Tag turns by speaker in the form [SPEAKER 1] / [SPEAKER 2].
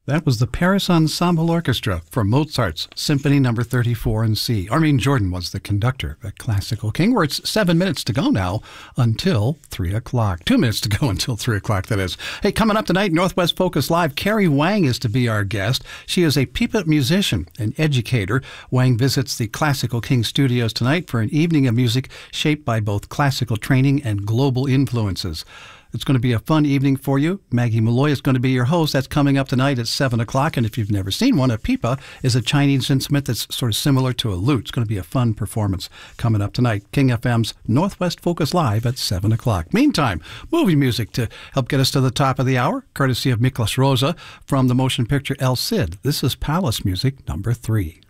[SPEAKER 1] That was the Paris Ensemble Orchestra from Mozart's Symphony No. 34 in C. Armin Jordan was the conductor at Classical King, where it's 7 minutes to go now until 3 o'clock. 2 minutes to go until 3 o'clock, that is. Hey, coming up tonight, Northwest Focus Live, Carrie Wang is to be our guest. She is a pipa musician and educator. Wang visits the Classical King studios tonight for an evening of music shaped by both classical training and global influences. It's going to be a fun evening for you. Maggie Malloy is going to be your host. That's coming up tonight at 7 o'clock. And if you've never seen one, a pipa is a Chinese instrument that's sort of similar to a lute. It's going to be a fun performance coming up tonight. King FM's Northwest Focus Live at 7 o'clock. Meantime, movie music to help get us to the top of the hour, courtesy of Miklos Rosa from the motion picture El Cid. This is Palace Music number 3.